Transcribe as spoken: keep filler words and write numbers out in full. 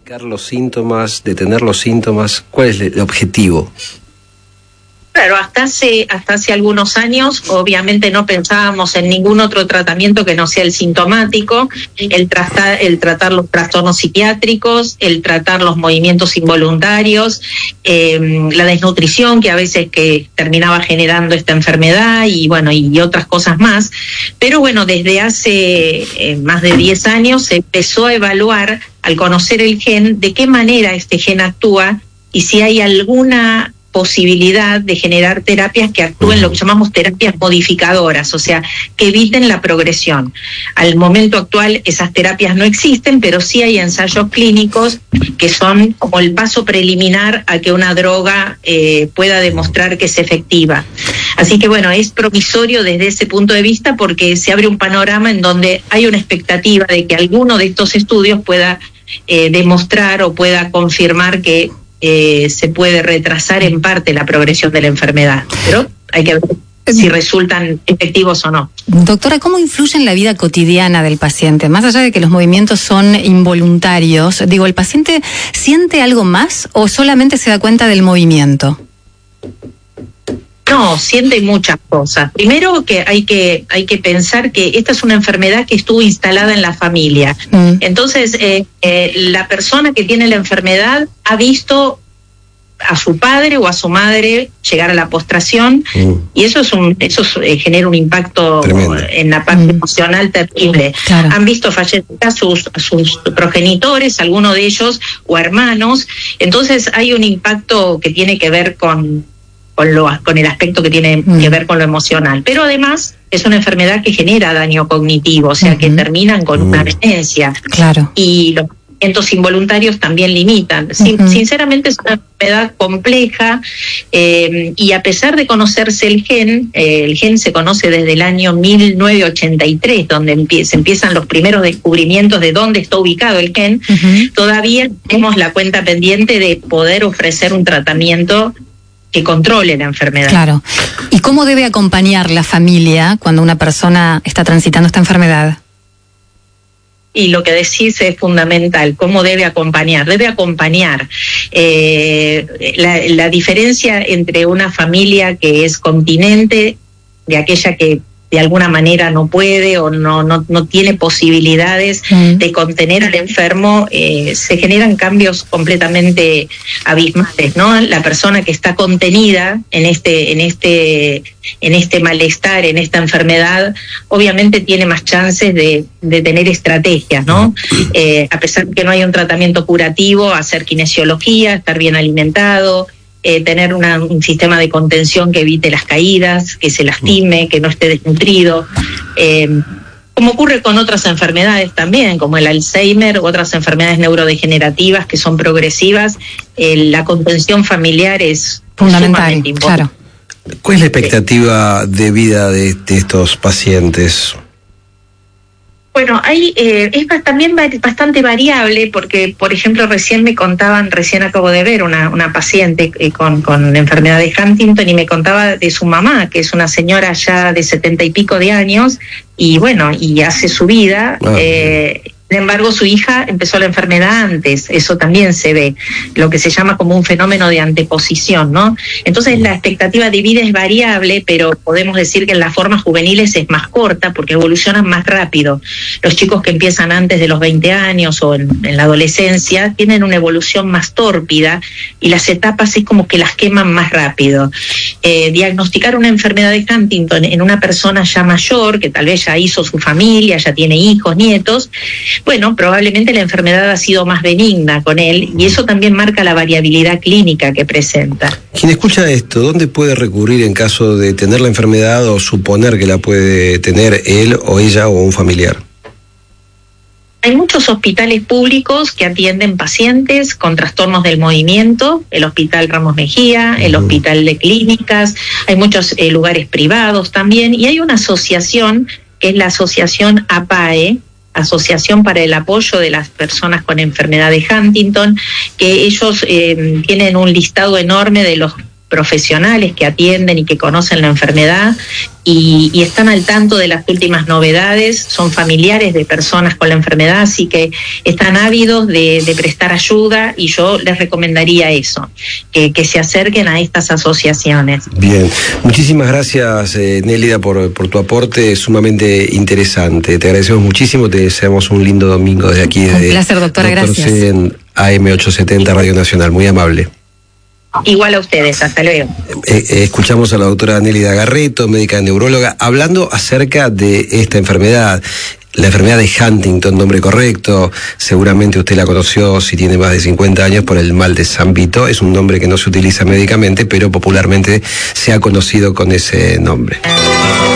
Los síntomas, detener los síntomas, ¿cuál es el objetivo? Claro, hasta hace, hasta hace algunos años obviamente no pensábamos en ningún otro tratamiento que no sea el sintomático, el tratar, el tratar los trastornos psiquiátricos, el tratar los movimientos involuntarios, eh, la desnutrición que a veces que terminaba generando esta enfermedad y bueno, y otras cosas más. Pero bueno, desde hace eh, más de diez años se empezó a evaluar, al conocer el gen, de qué manera este gen actúa y si hay alguna posibilidad de generar terapias que actúen lo que llamamos terapias modificadoras, o sea, que eviten la progresión. Al momento actual esas terapias no existen, pero sí hay ensayos clínicos que son como el paso preliminar a que una droga eh, pueda demostrar que es efectiva. Así que bueno, es promisorio desde ese punto de vista porque se abre un panorama en donde hay una expectativa de que alguno de estos estudios pueda eh, demostrar o pueda confirmar que Eh, se puede retrasar en parte la progresión de la enfermedad, pero hay que ver si resultan efectivos o no. Doctora, ¿cómo influye en la vida cotidiana del paciente? Más allá de que los movimientos son involuntarios, digo, ¿el paciente siente algo más o solamente se da cuenta del movimiento? No, siente muchas cosas. Primero que hay que hay que pensar que esta es una enfermedad que estuvo instalada en la familia. Mm. Entonces, eh, eh, la persona que tiene la enfermedad ha visto a su padre o a su madre llegar a la postración mm. y eso es un eso es, eh, genera un impacto Tremendo. En la parte mm. emocional terrible. Claro. Han visto fallecer a sus, a sus progenitores, algunos de ellos, o hermanos. Entonces hay un impacto que tiene que ver con Con, lo, con el aspecto que tiene mm. que ver con lo emocional. Pero además es una enfermedad que genera daño cognitivo, o sea, uh-huh. que terminan con uh-huh. una abstinencia. Claro. Y los movimientos involuntarios también limitan. Uh-huh. Sin, sinceramente es una enfermedad compleja eh, y a pesar de conocerse el gen, eh, el gen se conoce desde el año mil novecientos ochenta y tres, donde empie- se empiezan los primeros descubrimientos de dónde está ubicado el gen, uh-huh. todavía tenemos la cuenta pendiente de poder ofrecer un tratamiento que controle la enfermedad. Claro. ¿Y cómo debe acompañar la familia cuando una persona está transitando esta enfermedad? Y lo que decís es fundamental, ¿cómo debe acompañar? Debe acompañar. Eh, la, la diferencia entre una familia que es continente, de aquella que de alguna manera no puede o no no, no tiene posibilidades mm. de contener al enfermo, eh, se generan cambios completamente abismales, ¿no? La persona que está contenida en este en este en este malestar, en esta enfermedad, obviamente tiene más chances de, de tener estrategias, ¿no? Eh, a pesar de que no hay un tratamiento curativo, hacer kinesiología, estar bien alimentado, Eh, tener una, un sistema de contención que evite las caídas, que se lastime, que no esté desnutrido, eh, como ocurre con otras enfermedades también, como el Alzheimer u otras enfermedades neurodegenerativas que son progresivas. Eh, la contención familiar es fundamental, claro. ¿Cuál es la expectativa de vida de, de estos pacientes? Bueno, hay, eh, es también bastante variable porque, por ejemplo, recién me contaban, recién acabo de ver una, una paciente eh, con, con enfermedad de Huntington y me contaba de su mamá, que es una señora ya de setenta y pico de años y bueno, y hace su vida. Ah. Eh, Sin embargo, su hija empezó la enfermedad antes, eso también se ve, lo que se llama como un fenómeno de anteposición, ¿no? Entonces la expectativa de vida es variable, pero podemos decir que en las formas juveniles es más corta porque evolucionan más rápido. Los chicos que empiezan antes de los veinte años o en, en la adolescencia tienen una evolución más tórpida y las etapas es como que las queman más rápido. Eh, diagnosticar una enfermedad de Huntington en una persona ya mayor, que tal vez ya hizo su familia, ya tiene hijos, nietos, bueno, probablemente la enfermedad ha sido más benigna con él y eso también marca la variabilidad clínica que presenta. Quien escucha esto, ¿dónde puede recurrir en caso de tener la enfermedad o suponer que la puede tener él o ella o un familiar? Hay muchos hospitales públicos que atienden pacientes con trastornos del movimiento, el Hospital Ramos Mejía, el uh-huh. Hospital de Clínicas, hay muchos eh, lugares privados también y hay una asociación que es la Asociación A P A E, Asociación para el Apoyo de las Personas con Enfermedad de Huntington, que ellos eh, tienen un listado enorme de los profesionales que atienden y que conocen la enfermedad y, y están al tanto de las últimas novedades, son familiares de personas con la enfermedad, así que están ávidos de, de prestar ayuda y yo les recomendaría eso, que, que se acerquen a estas asociaciones. Bien, muchísimas gracias eh, Nélida por, por tu aporte sumamente interesante, te agradecemos muchísimo, te deseamos un lindo domingo desde aquí. Un Desde placer, doctora, Doctor gracias. C en A M ochocientos setenta Radio Nacional, muy amable. Igual a ustedes, hasta luego. Eh, eh, escuchamos a la doctora Nélida Garretto, médica neuróloga, hablando acerca de esta enfermedad, la enfermedad de Huntington, nombre correcto, seguramente usted la conoció si tiene más de cincuenta años por el mal de San Vito, es un nombre que no se utiliza médicamente, pero popularmente se ha conocido con ese nombre.